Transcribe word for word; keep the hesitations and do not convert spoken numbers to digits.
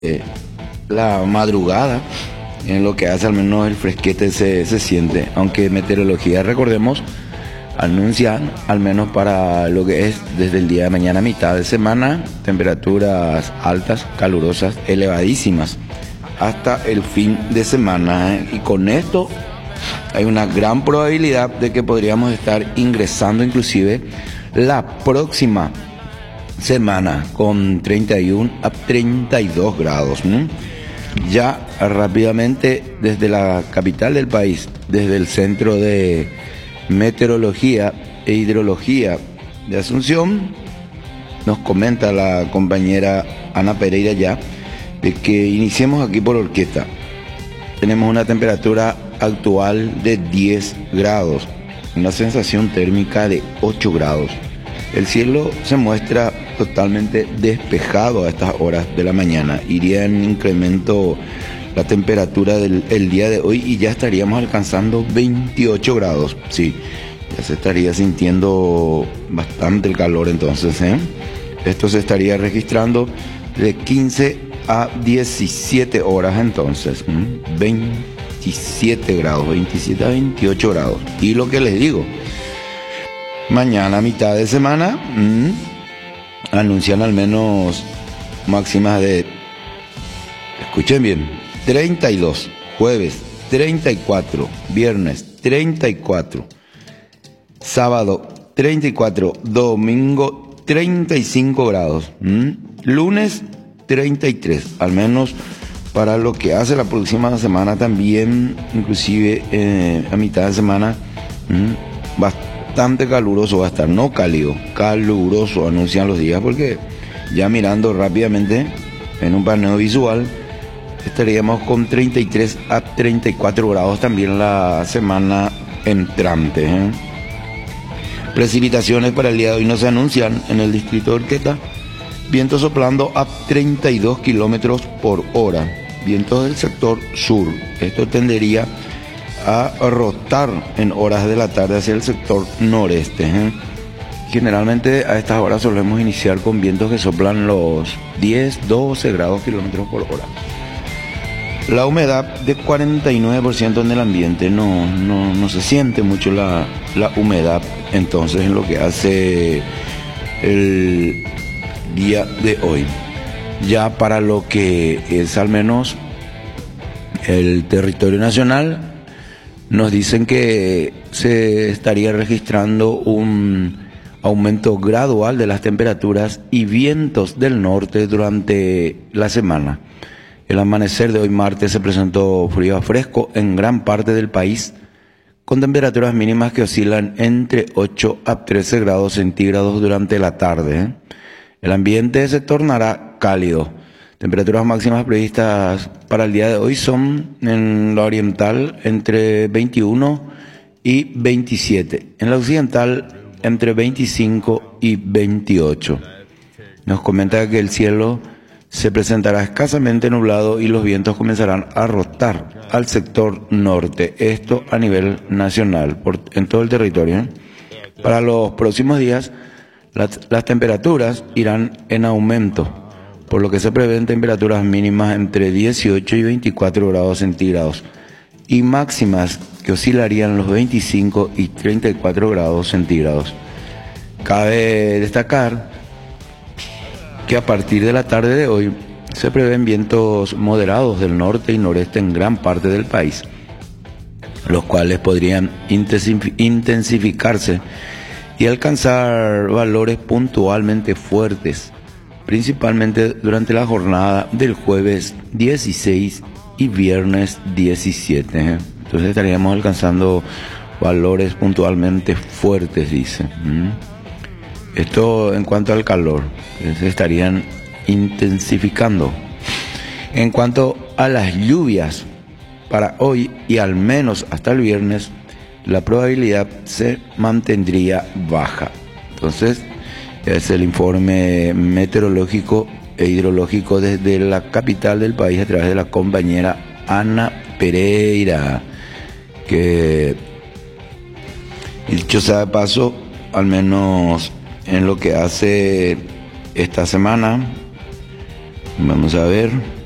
eh, la madrugada, en lo que hace al menos el fresquete se, se siente, aunque meteorología, recordemos, anuncian al menos para lo que es desde el día de mañana, mitad de semana, temperaturas altas, calurosas, elevadísimas, hasta el fin de semana, ¿eh? Y con esto hay una gran probabilidad de que podríamos estar ingresando inclusive la próxima semana con treinta y uno a treinta y dos grados. ¿no? Ya rápidamente desde la capital del país, desde el Centro de Meteorología e Hidrología de Asunción, nos comenta la compañera Ana Pereira ya de que iniciemos aquí por Orquesta. Tenemos una temperatura actual de diez grados, una sensación térmica de ocho grados. El cielo se muestra totalmente despejado a estas horas de la mañana. Iría en incremento la temperatura del el día de hoy y ya estaríamos alcanzando veintiocho grados. Sí, ya se estaría sintiendo bastante el calor entonces, ¿eh? Esto se estaría registrando de quince a diecisiete horas entonces. ¿eh? veintisiete grados, veintisiete a veintiocho grados. Y lo que les digo, mañana, mitad de semana, mmm, anuncian al menos máximas de, escuchen bien, treinta y dos, jueves treinta y cuatro, viernes treinta y cuatro, sábado treinta y cuatro, domingo treinta y cinco grados, ¿m? lunes treinta y tres, al menos para lo que hace la próxima semana también, inclusive eh, a mitad de semana, ¿m? bastante caluroso va a estar, no cálido, caluroso anuncian los días, porque ya mirando rápidamente en un paneo visual estaríamos con treinta y tres a treinta y cuatro grados también la semana entrante. ¿eh? Precipitaciones para el día de hoy no se anuncian en el distrito de Orquesta. Viento soplando a treinta y dos kilómetros por hora. Vientos del sector sur. Esto tendería a rotar en horas de la tarde hacia el sector noreste. ¿eh? Generalmente a estas horas solemos iniciar con vientos que soplan los diez, doce grados kilómetros por hora. La humedad de cuarenta y nueve por ciento en el ambiente, no, no, no se siente mucho la, la humedad entonces en lo que hace el día de hoy. Ya para lo que es al menos el territorio nacional, nos dicen que se estaría registrando un aumento gradual de las temperaturas y vientos del norte durante la semana. El amanecer de hoy martes se presentó frío a fresco en gran parte del país, con temperaturas mínimas que oscilan entre ocho a trece grados centígrados durante la tarde. ¿eh? El ambiente se tornará cálido. Temperaturas máximas previstas para el día de hoy son en la oriental entre veintiuno y veintisiete, en la occidental entre veinticinco y veintiocho. Nos comenta que el cielo se presentará escasamente nublado y los vientos comenzarán a rotar al sector norte, esto a nivel nacional, por, en todo el territorio. ¿eh? Para los próximos días, las, las temperaturas irán en aumento, por lo que se prevén temperaturas mínimas entre dieciocho y veinticuatro grados centígrados y máximas que oscilarían los veinticinco y treinta y cuatro grados centígrados. Cabe destacar que a partir de la tarde de hoy se prevén vientos moderados del norte y noreste en gran parte del país, los cuales podrían intensificarse y alcanzar valores puntualmente fuertes, principalmente durante la jornada del jueves dieciséis y viernes diecisiete. ¿eh? Entonces estaríamos alcanzando valores puntualmente fuertes, dice. ¿Mm? Esto en cuanto al calor, se estarían intensificando. En cuanto a las lluvias, para hoy y al menos hasta el viernes, la probabilidad se mantendría baja. Entonces, es el informe meteorológico e hidrológico desde la capital del país a través de la compañera Ana Pereira, que, dicho sea de paso, al menos en lo que hace esta semana, vamos a ver,